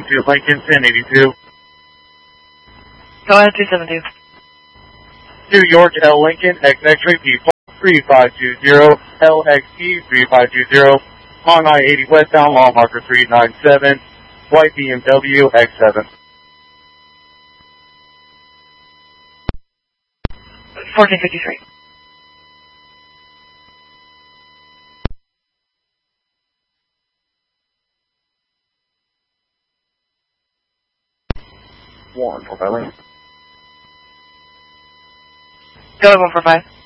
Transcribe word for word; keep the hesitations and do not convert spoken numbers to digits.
welcome to Lincoln ten eighty-two. Go ahead, two seven two. New York L Lincoln, X X-ray P three five two zero, L X E three five two zero, on I eighty westbound, law marker three nine seven, white B M W X seven. fourteen fifty-three. One, four, five, Go ahead, one four five.